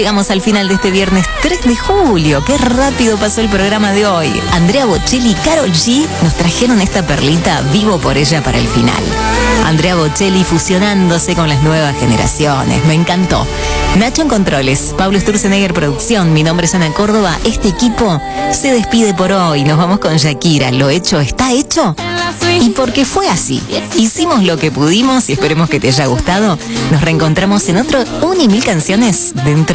Llegamos al final de este viernes 3 de julio. Qué rápido pasó el programa de hoy. Andrea Bocelli y Karol G nos trajeron esta perlita, vivo por ella para el final. Andrea Bocelli fusionándose con las nuevas generaciones. Me encantó. Nacho en controles, Pablo Sturzenegger producción. Mi nombre es Ana Córdoba. Este equipo se despide por hoy. Nos vamos con Shakira. Lo hecho está hecho. Y porque fue así. Hicimos lo que pudimos y esperemos que te haya gustado. Nos reencontramos en otro 1 y 1000 canciones dentro